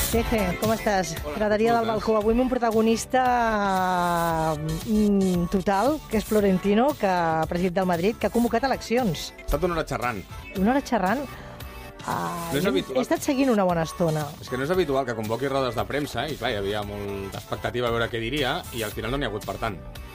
Jeje, com estàs? Graderia del balcó. Avui amb un protagonista total, que és Florentino, que president del Madrid, que ha convocat eleccions. Ha estat una hora xerrant. Una hora xerrant? No és habitual. He estat seguint una bona estona. És que no és habitual que convoqui rodes de premsa i clar, hi havia molta expectativa a veure què diria i al final no n'hi ha hagut per tant.